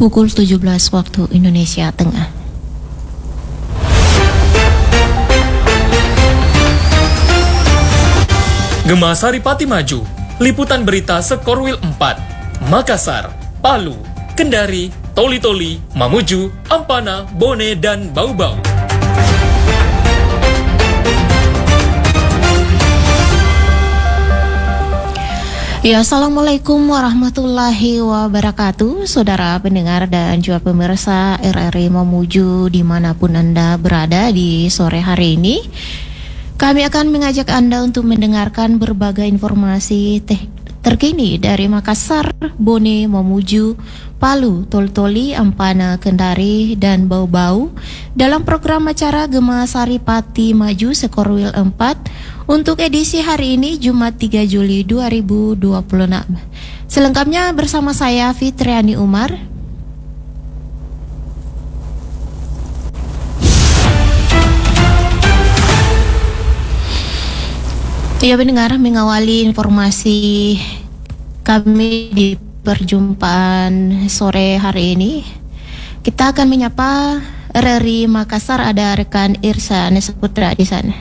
pukul 17 waktu Indonesia Tengah. Gema Saripati Maju, liputan berita Sekorwil 4, Makassar, Palu, Kendari, Toli-Toli, Mamuju, Ampana, Bone, dan Bau-Bau. Ya, Assalamualaikum warahmatullahi wabarakatuh, saudara pendengar dan juga pemirsa RRI Mamuju dimanapun Anda berada di sore hari ini. Kami akan mengajak Anda untuk mendengarkan berbagai informasi terkini dari Makassar, Bone, Mamuju, Palu, Toli-Toli, Ampana, Kendari, dan Bau-Bau dalam program acara Gema Saripati Maju Sekorwil 4 untuk edisi hari ini Jumat 3 Juli 2026. Selengkapnya bersama saya Fitriani Umar. Ya, pendengar, mengawali informasi kami di perjumpaan sore hari ini, kita akan menyapa RRI Makassar, ada rekan Irsan Saputra di sana.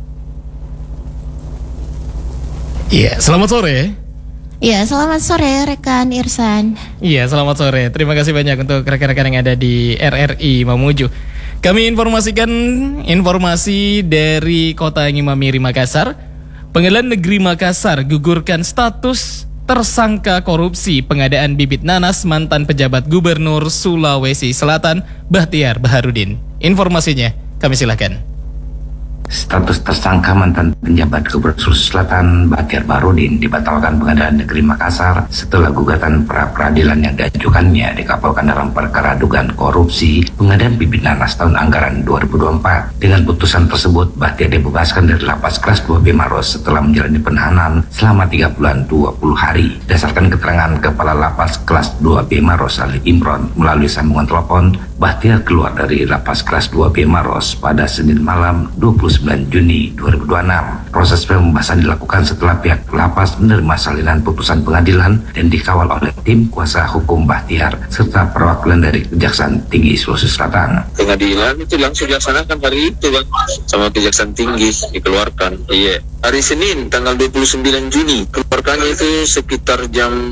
Iya, selamat sore. Iya, selamat sore rekan Irsan. Iya, selamat sore. Terima kasih banyak untuk rekan-rekan yang ada di RRI Mamuju. Kami informasikan informasi dari Kota Ngimamiri Makassar. Pengadilan Negeri Makassar gugurkan status tersangka korupsi pengadaan bibit nanas mantan pejabat Gubernur Sulawesi Selatan Bahtiar Baharudin. Informasinya kami silakan. Status tersangka mantan penjabat Gubernur Sulawesi Selatan Bahtiar Baharudin dibatalkan Pengadilan Negeri Makassar setelah gugatan pra-peradilan yang diajukannya dikabulkan dalam perkara dugaan korupsi pengadaan bibit nanas tahun anggaran 2024. Dengan putusan tersebut, Bahtiar dibebaskan dari lapas kelas 2B Maros setelah menjalani penahanan selama 3 bulan 20 hari. Berdasarkan keterangan Kepala Lapas kelas 2B Maros Ali Imron melalui sambungan telepon, Bahtiar keluar dari lapas kelas 2B Maros pada Senin malam 29 Juni 2026. Proses pembebasan dilakukan setelah pihak lapas menerima salinan putusan pengadilan dan dikawal oleh tim kuasa hukum Bahtiar serta perwakilan dari Kejaksaan Tinggi Sulawesi Selatan. Pengadilan itu langsung dilaksanakan hari itu, Bang, sama Kejaksaan Tinggi dikeluarkan. Iya. Hari Senin tanggal 29 Juni keluarkannya itu sekitar jam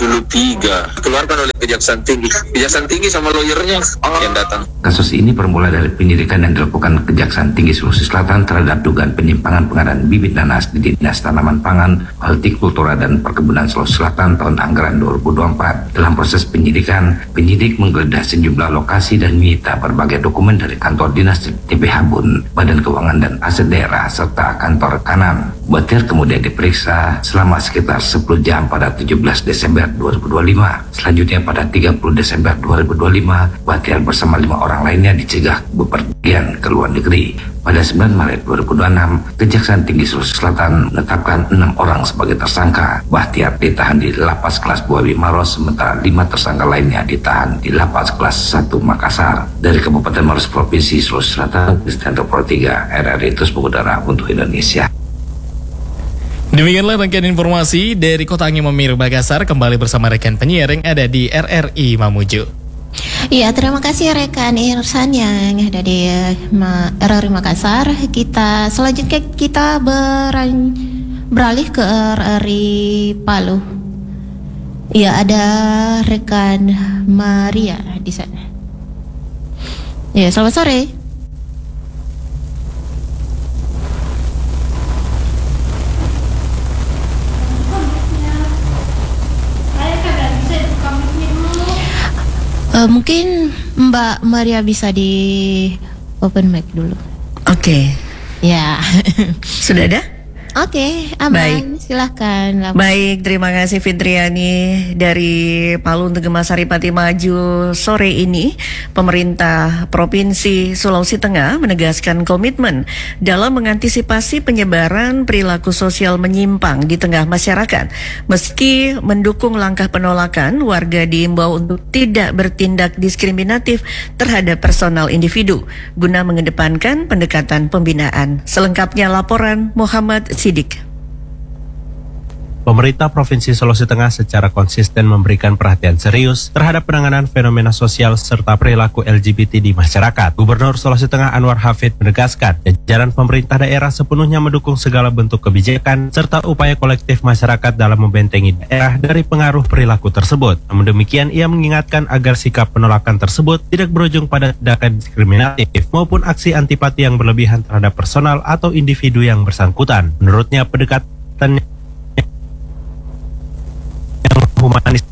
23. Dikeluarkan oleh Kejaksaan Tinggi. Kejaksaan Tinggi sama lawyernya yang datang. Kasus ini bermula dari penyidikan yang dilakukan Kejaksaan Tinggi Sulawesi Selatan terhadap dugaan penyimpangan pengadaan bibit nanas di Dinas Tanaman Pangan, Hortikultura dan Perkebunan Sulawesi Selatan tahun anggaran 2024. Dalam proses penyidikan, penyidik menggeledah sejumlah lokasi dan menyita berbagai dokumen dari kantor dinas TPH Bun, Badan Keuangan dan Aset Daerah serta kantor Kanan. Bahtiar kemudian diperiksa selama sekitar 10 jam pada 17 Desember 2025. Selanjutnya pada 30 Desember 2025, Bahtiar bersama 5 orang lainnya dicegah bepergian ke luar negeri. Pada 9 Maret 2026, Kejaksaan Tinggi Sulawesi Selatan menetapkan 6 orang sebagai tersangka. Bahtiar ditahan di lapas kelas 2B Maros, sementara 5 tersangka lainnya ditahan di lapas kelas 1 Makassar. Dari Kabupaten Maros Provinsi Sulawesi Selatan, Kristianto Pro 3, RRI Terus Mengudara untuk Indonesia. Demikianlah rangkaian informasi dari Kota Ngimamiri Makassar, kembali bersama rekan penyiar yang ada di RRI Mamuju. Iya, terima kasih rekan Irsan yang ada di RRI Makassar. Selanjutnya kita beralih ke RRI Palu. Iya, ada rekan Maria di sana. Iya, selamat sore. Mungkin Mbak Maria bisa di open mic dulu. Oke. Ya. Sudah ada? Oke, aman. Baik. Silahkan. Baik, terima kasih Fitriani dari Palu untuk Gema Saripati Maju. Sore ini, pemerintah Provinsi Sulawesi Tengah menegaskan komitmen dalam mengantisipasi penyebaran perilaku sosial menyimpang di tengah masyarakat. Meski mendukung langkah penolakan, warga diimbau untuk tidak bertindak diskriminatif terhadap personal individu guna mengedepankan pendekatan pembinaan. Selengkapnya laporan Muhammad Sidik. Pemerintah Provinsi Sulawesi Tengah secara konsisten memberikan perhatian serius terhadap penanganan fenomena sosial serta perilaku LGBT di masyarakat. Gubernur Sulawesi Tengah Anwar Hafid menegaskan, jajaran pemerintah daerah sepenuhnya mendukung segala bentuk kebijakan serta upaya kolektif masyarakat dalam membentengi daerah dari pengaruh perilaku tersebut. Namun demikian, ia mengingatkan agar sikap penolakan tersebut tidak berujung pada tindakan diskriminatif maupun aksi antipati yang berlebihan terhadap personal atau individu yang bersangkutan. Menurutnya, pendekatan humanis